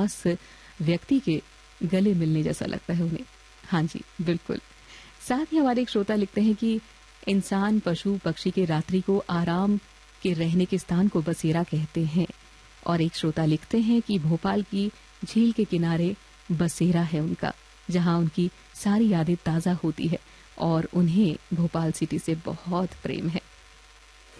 खास व्यक्ति के गले मिलने जैसा लगता है उन्हें। हाँ जी, बिल्कुल। साथ ही हमारे एक श्रोता लिखते हैं कि इंसान, पशु, पक्षी के रात्रि को आराम के रहने के स्थान को बसेरा कहते हैं। और एक श्रोता लिखते हैं कि भोपाल की झील के किनारे बसेरा है उनका, जहां उनकी सारी यादें ताजा होती है और उन्हें भोपाल सिटी से बहुत प्रेम है।